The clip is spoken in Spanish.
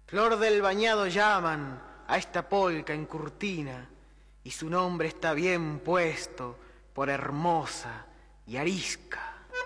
Flor del Bañado llaman a esta polca en Curtina, y su nombre está bien puesto por hermosa y arisca.